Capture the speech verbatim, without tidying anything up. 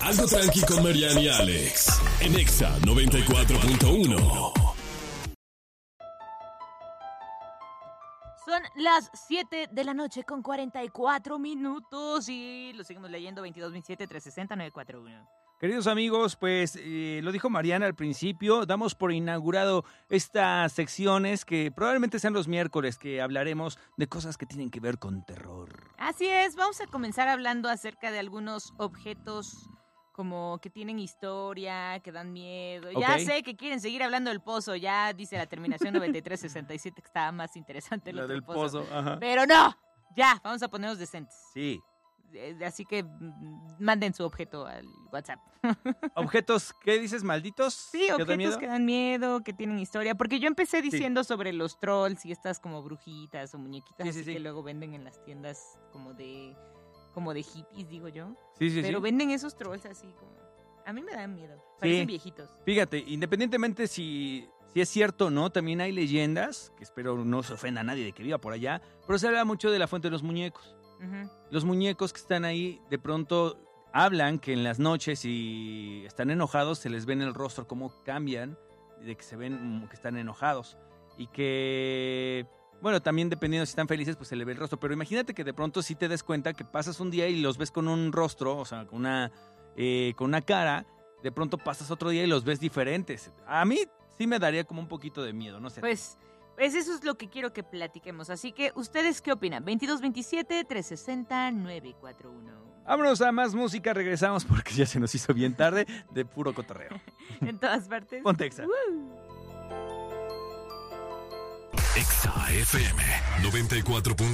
Algo tranqui con Mariana y Alex. En Exa noventa y cuatro punto uno. Son las siete de la noche con cuarenta y cuatro minutos y lo seguimos leyendo veintidós veintisiete trescientos sesenta nueve cuatro uno. Queridos amigos, pues eh, lo dijo Mariana al principio, damos por inaugurado estas secciones que probablemente sean los miércoles que hablaremos de cosas que tienen que ver con terror. Así es, vamos a comenzar hablando acerca de algunos objetos como que tienen historia, que dan miedo. Ya Ok. sé que quieren seguir hablando del pozo, ya dice la terminación noventa y tres sesenta y siete que estaba más interesante el La otro del pozo. pozo, ajá. Pero no, ya, vamos a ponernos decentes. Sí. Eh, Así que mm, manden su objeto al WhatsApp. Objetos, ¿qué dices, malditos? Sí, ¿Que dan objetos miedo? que dan miedo, que tienen historia. Porque yo empecé diciendo sobre los trolls y estas como brujitas o muñequitas Sí, así sí, sí. que luego venden en las tiendas como de como de hippies, digo yo. Sí, sí, Pero sí. venden esos trolls así como... A mí me dan miedo. Parecen viejitos. Fíjate, independientemente si, si es cierto o no, también hay leyendas, que espero no se ofenda a nadie de que viva por allá, pero se habla mucho de la fuente de los muñecos. Ujú. Los muñecos que están ahí, de pronto hablan que en las noches, si están enojados, se les ve en el rostro cómo cambian, de que se ven que están enojados. Y que, bueno, también dependiendo si están felices, pues se le ve el rostro. Pero imagínate que de pronto sí te des cuenta que pasas un día y los ves con un rostro, o sea, con una, eh, con una cara, de pronto pasas otro día y los ves diferentes. A mí sí me daría como un poquito de miedo, no sé. Pues, pues eso es lo que quiero que platiquemos. Así que, ¿ustedes qué opinan? veintidós veintisiete trescientos sesenta nueve cuatro uno. Vámonos a más música, regresamos porque ya se nos hizo bien tarde de puro cotorreo. En todas partes. Ponte Exa. ¡Woo! Exa F M noventa y cuatro punto uno.